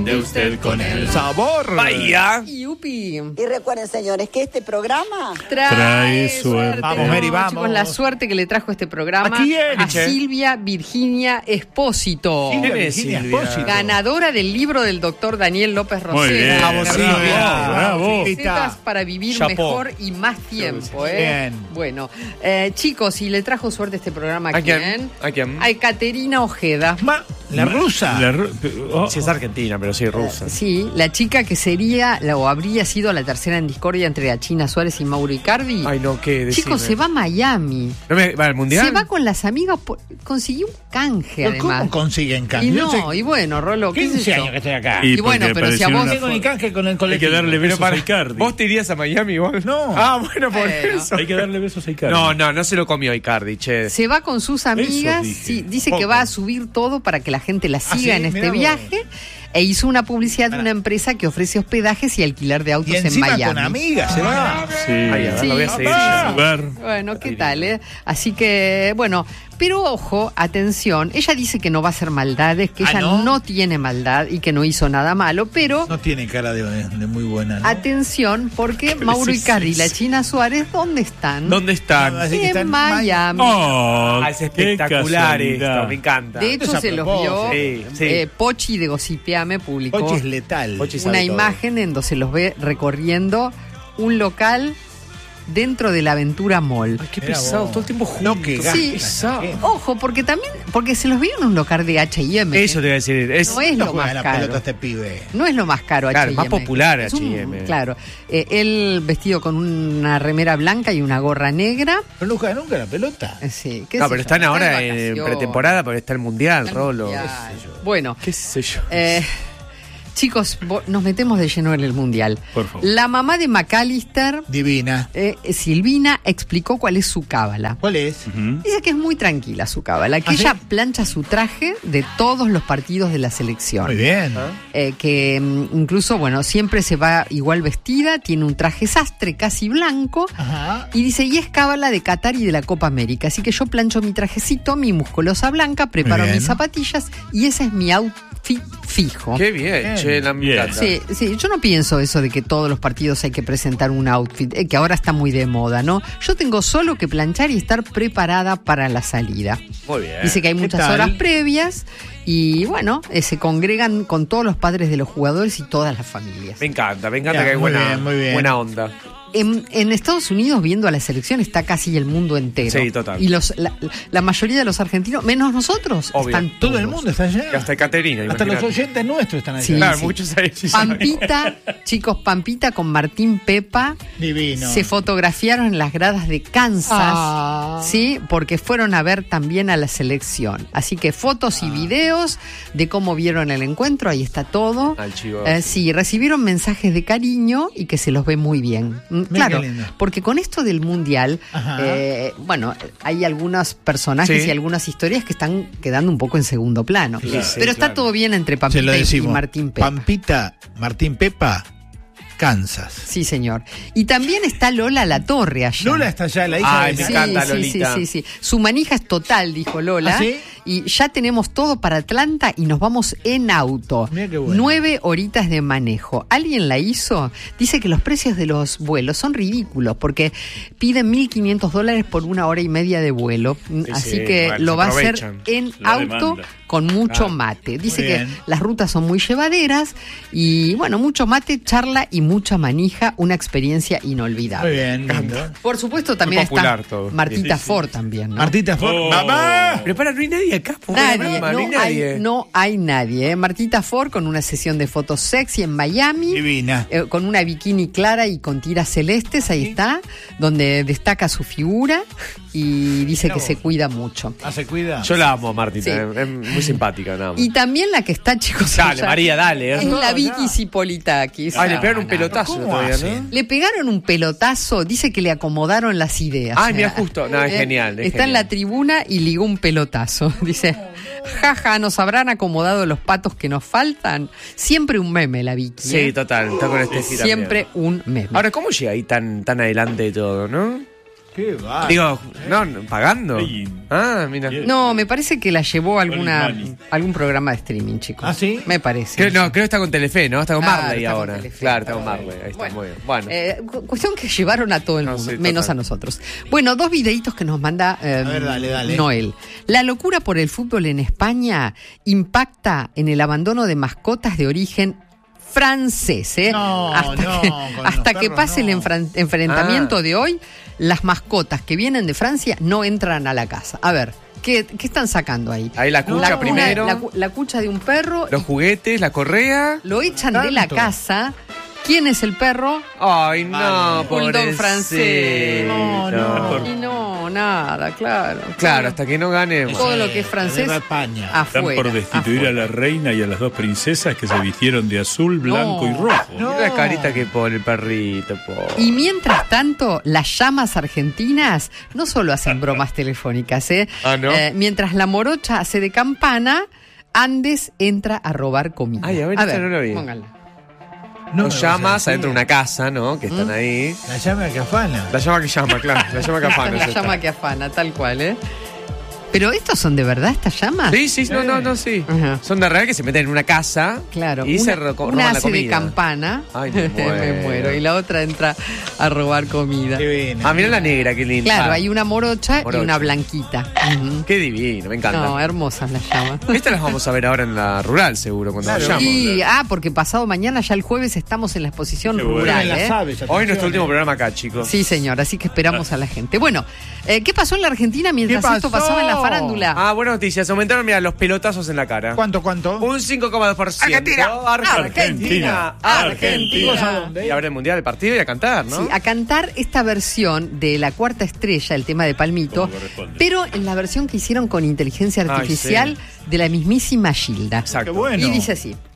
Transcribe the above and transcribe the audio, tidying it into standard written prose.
brinde usted con el sabor. ¡Vaya! ¡Yupi! Y recuerden, señores, que este programa Trae suerte. Vamos, Mary, vamos. vamos. Chicos, la suerte que le trajo este programa ¿A quién? a Silvia Virginia Espósito. ¿Quién es Virginia Silvia? Espósito. Ganadora del libro del doctor Daniel López Rosera. Muy bien. Bravo, Silvia. Bravo. Recetas para vivir Chapó. mejor y más tiempo, Bien. Bueno, chicos, y le trajo suerte este programa ¿A quién? ¿A quién? A Caterina Ojeda. La rusa. Sí, es argentina, pero sí rusa. Sí, la chica que sería o habría sido la tercera en discordia entre la China Suárez y Mauro Icardi. Ay, no, ¿qué? Chicos, se va a Miami. ¿No ¿Va al mundial? Se va con las amigas. Consiguió un canje, ¿Pero además. ¿Cómo consiguen Y cambio? no, y bueno, Rolo, ¿qué sé 15 yo? años que estoy acá. Y bueno, porque pero si a apareció vos- una Tengo mi canje con el Hay colectivo. que darle besos a Icardi. ¿Vos te irías a Miami igual? No. Ah, bueno, por Bueno. eso. Hay que darle besos a Icardi. No se lo comió Icardi, che. Se va con sus amigas, dije. sí, dice Poco. que va a subir todo para que la gente la siga sí, en este mirá vos. viaje. E hizo una publicidad de una empresa que ofrece hospedajes y alquiler de autos Y en encima Miami. con amigas se va. Sí. Ay, a ver, Sí. lo voy a seguir. Papá. Lugar. Bueno, ¿qué tal, Así que, bueno, pero ojo, atención, ella dice que no va a hacer maldades, que ella ¿no? no tiene maldad y que no hizo nada malo, pero No tiene cara de muy buena, ¿no? atención, porque Mauro Icardi y la China Suárez, ¿dónde están? ¿Dónde están? Así que está En en Miami. Oh, Ah, es qué espectacular casualidad. esto, me encanta. De hecho, Es a se los vio. propósito. Sí, sí. Pochi de Gossipeame publicó Pochi es letal. Pochi sabe una todo. imagen en donde se los ve recorriendo un local dentro de la Aventura Mall. Ay, qué Mirá pesado, vos. todo el tiempo juntos. No, que Sí. gastan. ¿qué? Ojo, porque se los vio en un local de H&M. Eso te voy a decir. No es No lo juega más la caro. pelota este pibe. No es lo más caro Claro, H&M. más popular Es un- H&M. Claro. Él vestido con una remera blanca y una gorra negra. Pero no juega nunca la pelota. Sí, qué No, sé pero yo, están ahora de en vacaciones. pretemporada porque está el mundial, Está el Rolo. mundial. Bueno, ¿Qué sé yo? chicos, nos metemos de lleno en el mundial. Por favor. La mamá de McAllister, Divina. Silvina, explicó cuál es su cábala. ¿Cuál es? Dice que es muy tranquila su cábala, que ¿Ah, sí? ella plancha su traje de todos los partidos de la selección. Muy bien. Que incluso, bueno, siempre se va igual vestida, tiene un traje sastre casi blanco. Ajá. Y dice, y es cábala de Qatar y de la Copa América. Así que yo plancho mi trajecito, mi musculosa blanca, preparo Muy bien. mis zapatillas y ese es mi outfit fijo. Qué bien, che, la Bien. encanta. Sí, sí, yo no pienso eso de que todos los partidos hay que presentar un outfit, que ahora está muy de moda, ¿no? Yo tengo solo que planchar y estar preparada para la salida. Muy bien. Dice que hay muchas tal? horas previas y bueno, se congregan con todos los padres de los jugadores y todas las familias. Me encanta Bien, que hay muy buena, bien, muy bien. buena onda. En Estados Unidos, viendo a la selección, está casi el mundo entero. Sí, total. Y la mayoría de los argentinos, menos nosotros, Obvio. están Todo todos. el mundo está allá. Y hasta Caterina, Hasta los imagínate. oyentes nuestros están allá. Sí, Claro, sí. muchos ahí. Pampita, chicos, Pampita con Martín Pepa Divino. se fotografiaron en las gradas de Kansas, sí, porque fueron a ver también a la selección. Así que fotos y videos de cómo vieron el encuentro, ahí está todo. Al chivo. Sí, recibieron mensajes de cariño y que se los ve muy bien. Claro, qué lindo. porque con esto del mundial, Ajá. bueno, hay algunos personajes Sí. y algunas historias que están quedando un poco en segundo plano. Sí, Pero está claro. todo bien entre Se lo Pampita y decimos. Martín Pepa. Pampita, Martín Pepa, Kansas. Sí, señor. Y también está Lola Latorre allá. Lola está allá, la hija Ay, de me encanta, sí, Lolita. sí. Su manija es total, dijo Lola. ¿Ah, sí? Y ya tenemos todo para Atlanta y nos vamos en auto. Mirá qué bueno. 9 horitas de manejo. ¿Alguien la hizo? Dice que los precios de los vuelos son ridículos porque piden $1.500 por 1 hora y media de vuelo. Así sí, que bueno, lo se va a hacer aprovechan. en La auto demanda. con mucho Claro. mate. Dice Muy que bien. las rutas son muy llevaderas y bueno, mucho mate, charla y mucha manija, una experiencia inolvidable. Muy bien, lindo. Por supuesto, también Muy popular está todo. Martita Sí, sí. Ford también, ¿no? Martita Ford. Oh. ¡Mamá! Pero para, no hay nadie acá. por Nadie, programa, no hay nadie. no hay nadie. Martita Ford con una sesión de fotos sexy en Miami. Divina. Con una bikini clara y con tiras celestes, ahí está, donde destaca su figura y dice Mirá que vos. se cuida mucho. Ah, se cuida. Yo la amo a Martita, Sí. es muy simpática, nada más. Y también la que está, chicos, Dale, allá, María, dale. es la Vicky Cipolitakis. Ay, le pegaron un pelotazo ¿Cómo todavía, hacen? ¿no? Le pegaron un pelotazo, dice que le acomodaron las ideas. Ay, mira, justo. No, es genial, es Está en genial. la tribuna y ligó un pelotazo. Dice, jaja, ¿nos habrán acomodado los patos que nos faltan? Siempre un meme la Vicky. Sí, total, está con este Siempre un meme. Ahora, ¿cómo llega ahí tan adelante de todo, no? Qué va. Digo, no, pagando. Sí. Ah, mira. Bien. No, me parece que la llevó a Money. algún programa de streaming, chicos. ¿Ah, sí? Me parece. Creo que está con Telefe, ¿no? Está con Claro, Marley está con ahora. Telefe. Claro, está con Marley. Ahí está, muy bien. Bueno. Cuestión que llevaron a todo el No, mundo, sí, menos total. a nosotros. Bueno, 2 videitos que nos manda ver, dale. Noel. La locura por el fútbol en España impacta en el abandono de mascotas de origen francés. No, hasta no, que, con hasta los que perros pase no. el enfrentamiento de hoy, las mascotas que vienen de Francia no entran a la casa. A ver, ¿qué están sacando ahí? Ahí la cucha primero. La cucha de un perro. Los juguetes, la correa. Lo echan de la Tanto. casa. ¿Quién es el perro? Ay, no, Vale. Bulldog pobrecito. francés. No. Y no, nada, claro. Claro, hasta que no gane. Todo lo que es francés de España. Están afuera. por destituir afuera. a la reina y a las 2 princesas que se vistieron de azul, blanco y rojo. No. Mira la carita que pone el perrito, pobre. Y mientras tanto, las llamas argentinas no solo hacen bromas telefónicas, Ah, ¿no? Mientras la morocha hace de campana, Andes entra a robar comida. Ay, a ver, esta no la vi. Póngala. No Los me llamas vas a adentro de decir. una casa, ¿no? Que están ahí. La llama que afana. La llama que llama, claro. La llama que afana. La es esta. llama que afana, tal cual, ¿eh? Pero ¿estos son de verdad, estas llamas? Sí, sí. Ajá. Son de real que se meten en una casa. Claro, Y se una roban hace la comida. de campana. Ay, me me muero. Y la otra entra a robar comida. Qué bien. Ah, mira la negra, qué linda. Claro, hay una morocha y Morocha. una blanquita. Ujú. Qué divino, me encanta. No, hermosas las llamas. Estas las vamos a ver ahora en la rural, seguro, cuando Claro. vayamos. Y, porque pasado mañana, ya el jueves, estamos en la exposición Qué bueno. rural. Las ¿eh? aves, Hoy atención, nuestro último programa acá, chicos. Sí, señor, así que esperamos a la gente. Bueno, ¿qué pasó en la Argentina mientras ¿Qué esto pasó? pasaba en la farándula? Ah, buenas noticias. Aumentaron, mira, los pelotazos en la cara. ¿Cuánto? Un 5,2%. Argentina. Y ahora el mundial, el partido y a cantar, ¿no? Sí, a cantar esta versión de La Cuarta Estrella, el tema de Palmito, Como corresponde. pero en la versión que hicieron con inteligencia Ay, artificial de la mismísima Gilda. Exacto. Qué bueno. Y dice así.